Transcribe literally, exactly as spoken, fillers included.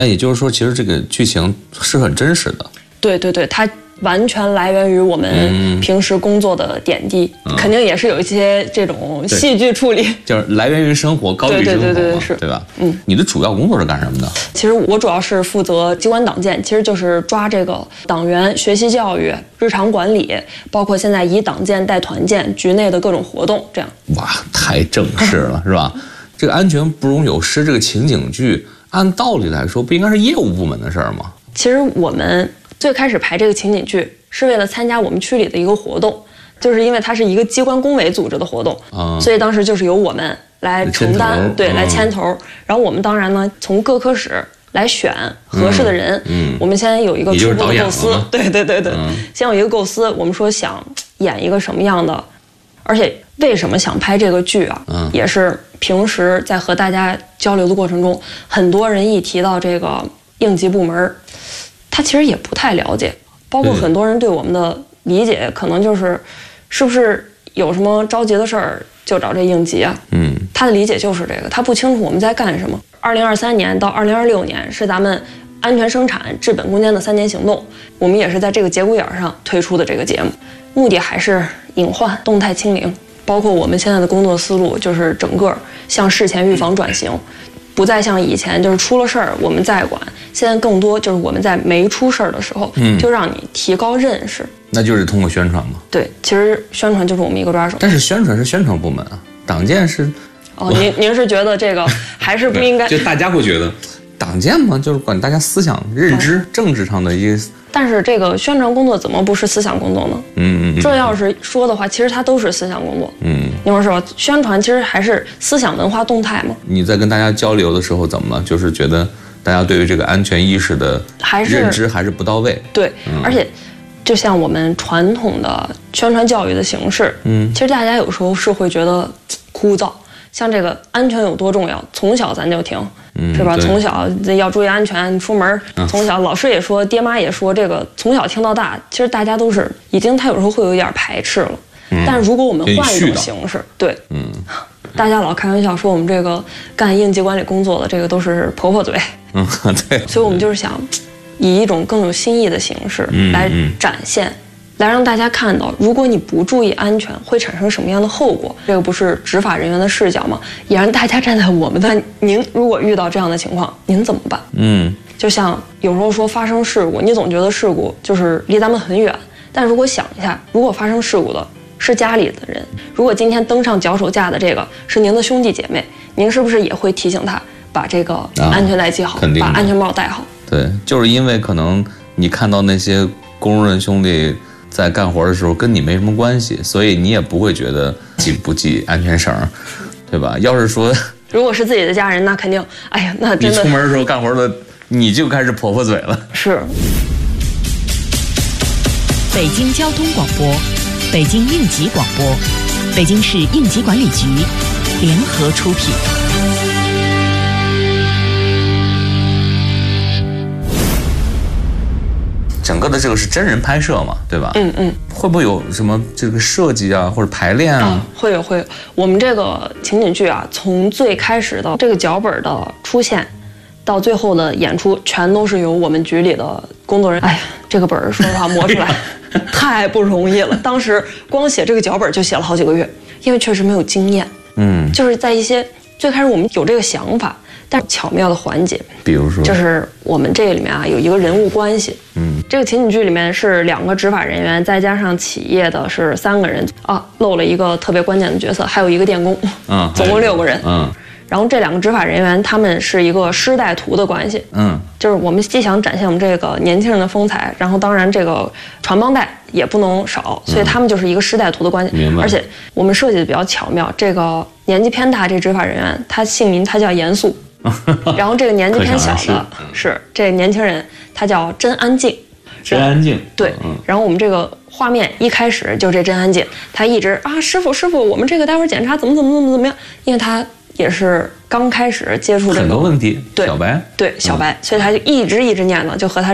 那也就是说，其实这个剧情是很真实的。 对对对，它完全来源于我们平时工作的点滴，嗯、肯定也是有一些这种戏剧处理， 就是来源于生活，高于生活， 对对对对是， 对吧？ 嗯， 你的主要工作是干什么的？ 其实我主要是负责机关党建，其实就是抓这个党员学习教育、日常管理，包括现在以党建带团建、局内的各种活动，这样。 哇，太正式了，是吧？这个安全不容有失，这个情景剧，按道理来说，不应该是业务部门的事儿吗？ 其实我们最开始排这个情景剧，是为了参加我们区里的一个活动，就是因为它是一个机关工委组织的活动，嗯、所以当时就是由我们来承担，对，嗯、来牵头。然后我们当然呢，从各科室来选合适的人。嗯，嗯我们先有一个初步的构思，对对对对，嗯、先有一个构思。我们说想演一个什么样的，而且为什么想拍这个剧啊？嗯，也是平时在和大家交流的过程中，很多人一提到这个应急部门，他其实也不太了解。包括很多人对我们的理解，可能就是，是不是有什么着急的事儿就找这应急啊？嗯，他的理解就是这个，他不清楚我们在干什么。二零二三年到二零二六年是咱们安全生产、治本攻坚的三年行动，我们也是在这个节骨眼上推出的这个节目，目的还是隐患、动态清零。包括我们现在的工作思路就是整个向事前预防转型。不再像以前就是出了事儿我们再管，现在更多就是我们在没出事儿的时候，嗯，就让你提高认识。 那就是通过宣传嘛。 对，其实宣传就是我们一个抓手。 但是宣传是宣传部门啊，党建是。 哦，您您是觉得这个还是不应该？ 就大家会觉得，党建嘛，就是管大家思想、认知、嗯、政治上的一些。 但是这个宣传工作怎么不是思想工作呢？嗯嗯嗯。这要是说的话，其实它都是思想工作。嗯。你说是吧？宣传其实还是思想文化动态嘛。 你在跟大家交流的时候怎么了？就是觉得大家对于这个安全意识的认知还是不到位。 对，嗯、而且就像我们传统的宣传教育的形式，嗯，其实大家有时候是会觉得枯燥。像这个安全有多重要，从小咱就听，嗯、是吧？从小要注意安全，出门、嗯、从小老师也说，爹妈也说，这个从小听到大，其实大家都是已经，他有时候会有一点排斥了。嗯、但是如果我们换一种形式，对，嗯，大家老开玩笑说我们这个干应急管理工作的这个都是婆婆嘴，嗯，对，所以我们就是想以一种更有新意的形式来展现。嗯嗯来让大家看到，如果你不注意安全，会产生什么样的后果？这个不是执法人员的视角吗？也让大家站在我们的，您如果遇到这样的情况，您怎么办？嗯，就像有时候说发生事故，你总觉得事故就是离咱们很远，但如果想一下，如果发生事故的是家里的人，如果今天登上脚手架的这个是您的兄弟姐妹，您是不是也会提醒他把这个安全带系好，啊、把安全帽戴好？ 对，就是因为可能你看到那些工人兄弟在干活的时候跟你没什么关系，所以你也不会觉得系不系安全绳，对吧？要是说如果是自己的家人，那肯定，哎呀，那真的。 你出门的时候干活的，你就开始婆婆嘴了。 是。 北京交通广播，北京应急广播，北京市应急管理局联合出品。 整个的这个是真人拍摄嘛，对吧？嗯嗯。会不会有什么这个设计啊，或者排练啊？ 啊会有会有。我们这个情景剧啊，从最开始的这个脚本的出现，到最后的演出，全都是由我们局里的工作人员。哎呀，这个本儿说实话磨出来太不容易了。当时光写这个脚本就写了好几个月，因为确实没有经验。嗯。就是在一些最开始我们有这个想法。但是巧妙的环节， 比如说， 就是我们这个里面啊有一个人物关系，嗯，这个情景剧里面是两个执法人员，再加上企业的是三个人啊，漏了一个特别关键的角色，还有一个电工，嗯，总共六个人，嗯，然后这两个执法人员他们是一个师带徒的关系，嗯，就是我们既想展现我们这个年轻人的风采，然后当然这个传帮带也不能少，所以他们就是一个师带徒的关系，明白。而且我们设计的比较巧妙，这个年纪偏大这执法人员他姓名他叫严肃。然后这个年纪偏小的是这个年轻人，他叫真安静， 真安静对。然后我们这个画面一开始就这真安静，他一直啊师傅师傅，我们这个待会儿检查怎么怎么怎么怎么样，因为他也是刚开始接触这个很多问题， 对小白对小白，所以他就一直一直念叨，就和他